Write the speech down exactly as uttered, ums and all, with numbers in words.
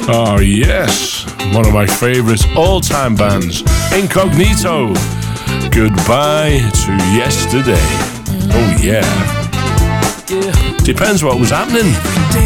Oh, yes. One of my favourite all-time bands, Incognito. Goodbye to Yesterday. Oh, yeah. Depends what was happening.